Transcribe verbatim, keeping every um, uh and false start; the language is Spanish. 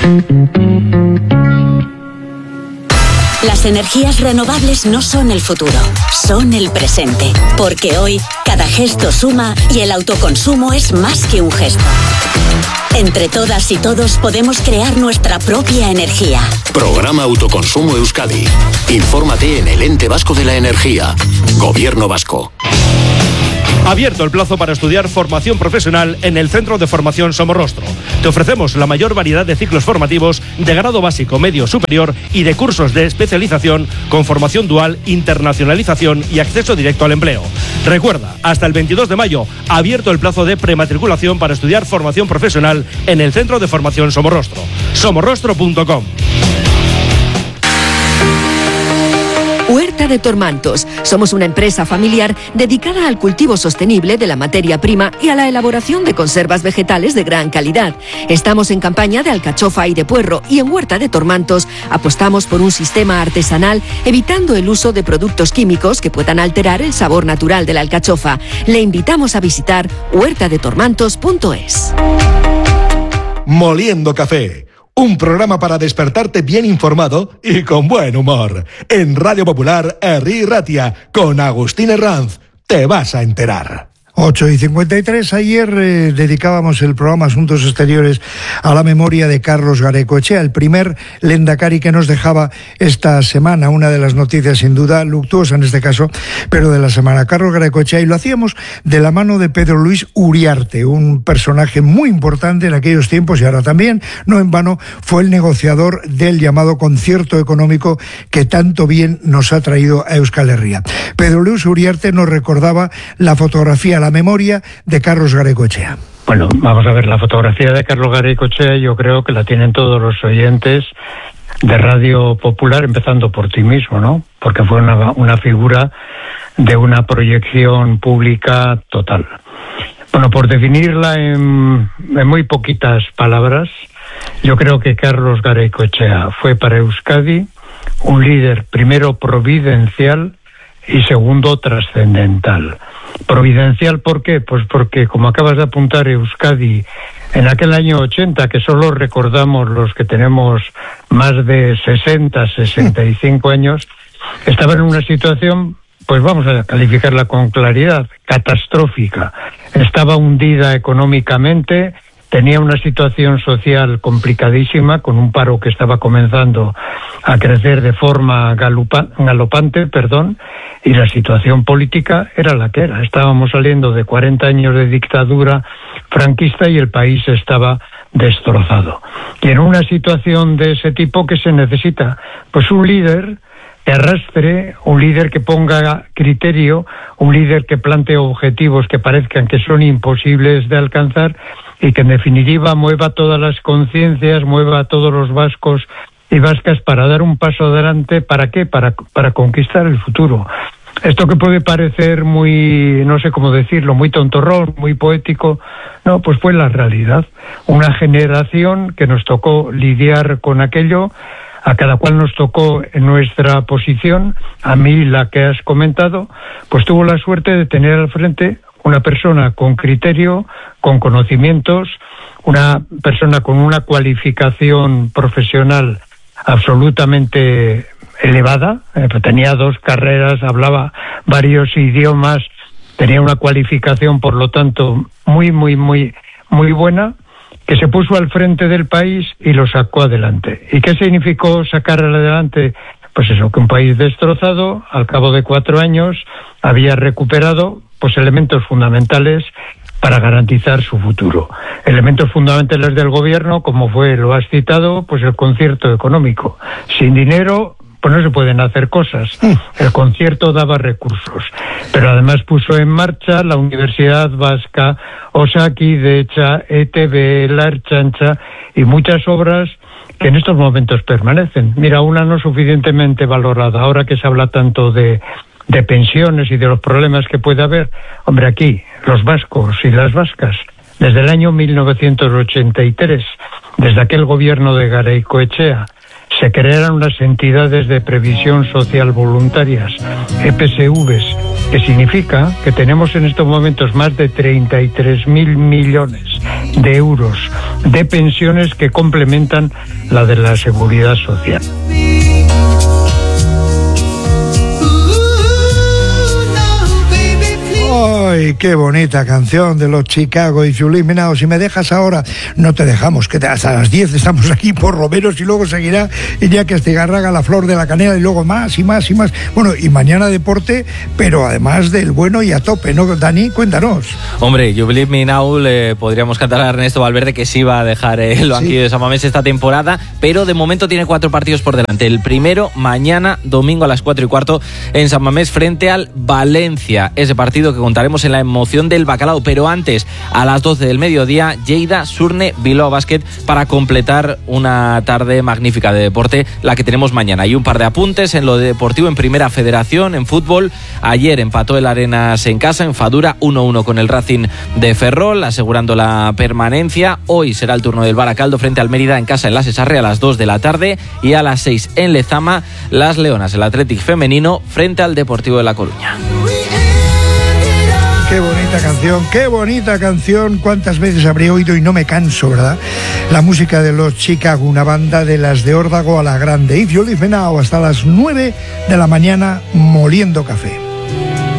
Las energías renovables no son el futuro, son el presente. Porque hoy, cada gesto suma y el autoconsumo es más que un gesto. Entre todas y todos podemos crear nuestra propia energía. Programa Autoconsumo Euskadi. Infórmate en el Ente Vasco de la Energía. Gobierno Vasco. Abierto el plazo para estudiar formación profesional en el Centro de Formación Somorrostro. Te ofrecemos la mayor variedad de ciclos formativos de grado básico, medio, superior y de cursos de especialización con formación dual, internacionalización y acceso directo al empleo. Recuerda, hasta el veintidós de mayo, abierto el plazo de prematriculación para estudiar formación profesional en el Centro de Formación Somorrostro. somorrostro punto com. Huerta de Tormantos. Somos una empresa familiar dedicada al cultivo sostenible de la materia prima y a la elaboración de conservas vegetales de gran calidad. Estamos en campaña de alcachofa y de puerro y en Huerta de Tormantos apostamos por un sistema artesanal evitando el uso de productos químicos que puedan alterar el sabor natural de la alcachofa. Le invitamos a visitar huerta de tormantos punto es. Moliendo Café. Un programa para despertarte bien informado y con buen humor. En Radio Popular, Herri Ratia, con Agustín Herranz. Te vas a enterar. ocho y cincuenta y tres. Ayer eh, dedicábamos el programa Asuntos Exteriores a la memoria de Carlos Garaikoetxea, el primer lehendakari que nos dejaba esta semana, una de las noticias sin duda luctuosa en este caso, pero de la semana. Carlos Garaikoetxea, y lo hacíamos de la mano de Pedro Luis Uriarte, un personaje muy importante en aquellos tiempos y ahora también, no en vano, fue el negociador del llamado concierto económico que tanto bien nos ha traído a Euskal Herria. Pedro Luis Uriarte nos recordaba la fotografía, la memoria de Carlos Garaikoetxea. Bueno, vamos a ver, la fotografía de Carlos Garaikoetxea yo creo que la tienen todos los oyentes de Radio Popular, empezando por ti mismo, ¿no? Porque fue una, una figura de una proyección pública total. Bueno, por definirla en, en muy poquitas palabras, yo creo que Carlos Garaikoetxea fue para Euskadi un líder, primero providencial y segundo trascendental. Providencial, ¿por qué? Pues porque, como acabas de apuntar, Euskadi en aquel año ochenta, que solo recordamos los que tenemos más de sesenta, sesenta y cinco años, estaba en una situación, pues vamos a calificarla con claridad, catastrófica. Estaba hundida económicamente, tenía una situación social complicadísima, con un paro que estaba comenzando a crecer de forma galupa, galopante, perdón, y la situación política era la que era. Estábamos saliendo de cuarenta años de dictadura franquista y el país estaba destrozado. Y en una situación de ese tipo, ¿qué se necesita? Pues un líder que arrastre, un líder que ponga criterio, un líder que plantee objetivos que parezcan que son imposibles de alcanzar y que en definitiva mueva todas las conciencias, mueva a todos los vascos y vascas para dar un paso adelante. ¿Para qué? Para, para conquistar el futuro. Esto que puede parecer muy, no sé cómo decirlo, muy tontorrón, muy poético, no, pues fue la realidad. Una generación que nos tocó lidiar con aquello, a cada cual nos tocó en nuestra posición. A mí, la que has comentado, pues tuvo la suerte de tener al frente una persona con criterio, con conocimientos, una persona con una cualificación profesional absolutamente elevada, eh, tenía dos carreras, hablaba varios idiomas, tenía una cualificación, por lo tanto, muy, muy, muy, muy buena, que se puso al frente del país y lo sacó adelante. ¿Y qué significó sacar adelante? Pues eso, que un país destrozado, al cabo de cuatro años, había recuperado pues elementos fundamentales para garantizar su futuro. Elementos fundamentales del gobierno, como fue, lo has citado, pues el concierto económico. Sin dinero, pues no se pueden hacer cosas. El concierto daba recursos, pero además puso en marcha la Universidad Vasca, Osakidecha, E T B, la Ertzaintza y muchas obras que en estos momentos permanecen. Mira, una no suficientemente valorada, ahora que se habla tanto de de pensiones y de los problemas que puede haber. Hombre, aquí, los vascos y las vascas, desde el año mil novecientos ochenta y tres, desde aquel gobierno de Garaikoetxea, se crearan unas entidades de previsión social voluntarias, E P S Vs, que significa que tenemos en estos momentos más de treinta y tres mil millones de euros de pensiones que complementan la de la seguridad social. ¡Ay, qué bonita canción de los Chicago y Julie Minao! Si me dejas ahora, no te dejamos, que hasta las diez estamos aquí por lo menos y luego seguirá Iñaki Astigarraga, La Flor de la Canela y luego más y más y más. Bueno, y mañana deporte, pero además del bueno y a tope, ¿no, Dani? Cuéntanos. Hombre, You Believe Me Now le podríamos cantar a Ernesto Valverde que sí va a dejar el banquillo sí. de San Mamés esta temporada, pero de momento tiene cuatro partidos por delante. El primero, mañana, domingo a las cuatro y cuarto en San Mamés frente al Valencia. Ese partido que contaremos en la emoción del bacalao, pero antes, a las doce del mediodía, Lleida, Surne, Bilbao Basket, para completar una tarde magnífica de deporte, la que tenemos mañana. Y un par de apuntes en lo deportivo en Primera Federación, en fútbol. Ayer empató el Arenas en casa, en Fadura, uno uno con el Racing de Ferrol, asegurando la permanencia. Hoy será el turno del Baracaldo frente al Mérida en casa en la Cesarre a las dos de la tarde, y a las seis en Lezama, las Leonas, el Athletic femenino, frente al Deportivo de La Coruña. Qué bonita canción, qué bonita canción. Cuántas veces habré oído y no me canso, ¿verdad? La música de los Chicago, una banda de las de Órdago a la grande. If You Live Now, hasta las nueve de la mañana moliendo café.